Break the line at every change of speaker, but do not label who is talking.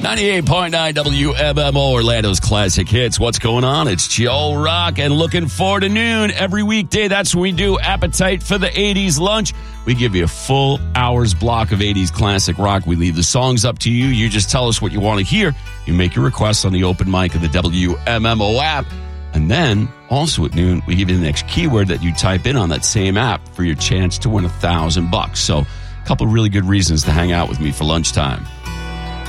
98.9 WMMO, Orlando's classic hits. What's going on? It's Joe Rock, and looking forward to noon every weekday. That's when we do Appetite for the 80s lunch. We give you a full hour's block of 80s classic rock. We leave the songs up to you. You just tell us what you want to hear. You make your requests on the open mic of the WMMO app. And then, also at noon, we give you the next keyword that you type in on that same app for your chance to win $1,000. So, a couple of really good reasons to hang out with me for lunchtime.